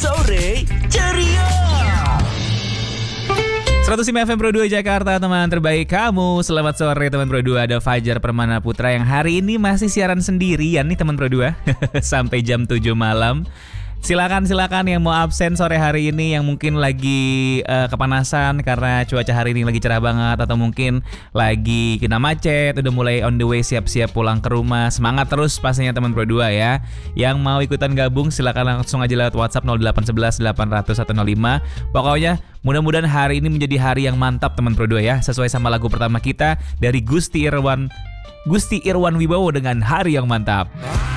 Sore Ceria. 105 FM Pro 2 Jakarta, teman terbaik kamu. Selamat sore teman Pro 2. Ada Fajar Permana Putra yang hari ini masih siaran sendirian nih teman Pro 2 sampai jam 7 malam. Silakan yang mau absen sore hari ini, yang mungkin lagi kepanasan karena cuaca hari ini lagi cerah banget, atau mungkin lagi kena macet, udah mulai on the way siap-siap pulang ke rumah. Semangat terus pastinya teman Pro 2 ya. Yang mau ikutan gabung silakan langsung aja lewat WhatsApp 0811 800 105. Pokoknya mudah-mudahan hari ini menjadi hari yang mantap teman Pro 2 ya. Sesuai sama lagu pertama kita dari Gusti Irwan Wibowo dengan Hari yang Mantap.